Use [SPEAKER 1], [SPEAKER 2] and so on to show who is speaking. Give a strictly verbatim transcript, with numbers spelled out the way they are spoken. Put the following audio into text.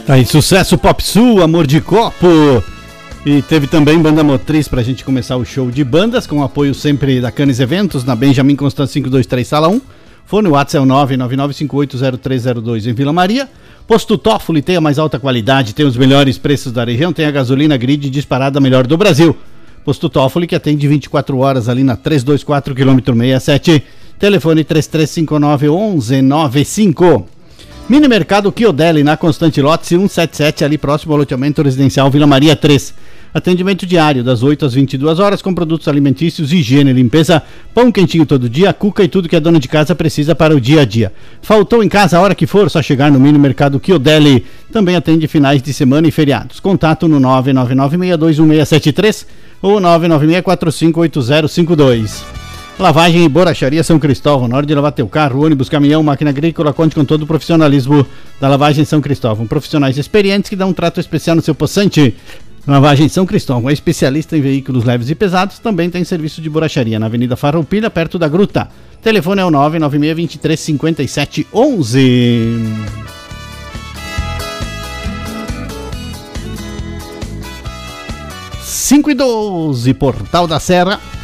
[SPEAKER 1] Tá aí, sucesso Pop Sul, Amor de Copo. E teve também banda motriz pra gente começar o show de bandas, com apoio sempre da Canis Eventos, na Benjamin Constant quinhentos e vinte e três, sala um. Fone WhatsApp é o nove nove nove cinco oito zero três zero dois em Vila Maria. Posto Toffoli tem a mais alta qualidade, tem os melhores preços da região, tem a gasolina grid disparada melhor do Brasil. Posto Toffoli, que atende vinte e quatro horas ali na trezentos e vinte e quatro, quilômetro sessenta e sete. Telefone três três cinco nove um um nove cinco. Mini Mercado Chiodelli, na Constante Lote cento e setenta e sete, ali próximo ao loteamento residencial Vila Maria três. Atendimento diário, das oito às vinte e duas horas, com produtos alimentícios, higiene, limpeza, pão quentinho todo dia, cuca e tudo que a dona de casa precisa para o dia a dia. Faltou em casa a hora que for, só chegar no Mini Mercado Chiodelli. Também atende finais de semana e feriados. Contato no nove nove nove seis dois um seis sete três ou nove nove seis quatro cinco oito zero cinco dois. Lavagem e Borracharia São Cristóvão. Na hora de lavar teu carro, ônibus, caminhão, máquina agrícola, conte com todo o profissionalismo da Lavagem São Cristóvão. Profissionais experientes que dão um trato especial no seu poçante. Lavagem São Cristóvão é especialista em veículos leves e pesados. Também tem serviço de borracharia na Avenida Farroupilha, perto da Gruta. Telefone é o nove nove seis dois três cinco sete um um. cinco e doze, Portal da Serra.